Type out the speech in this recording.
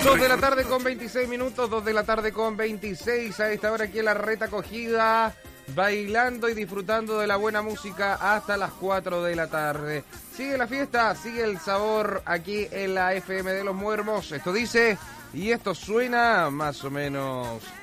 2 de la tarde con 26 minutos, 2 de la tarde con 26, a esta hora aquí en la Reta Acogida, bailando y disfrutando de la buena música hasta las 4 de la tarde. Sigue la fiesta, sigue el sabor aquí en la FM de Los Muermos. Esto dice, y esto suena más o menos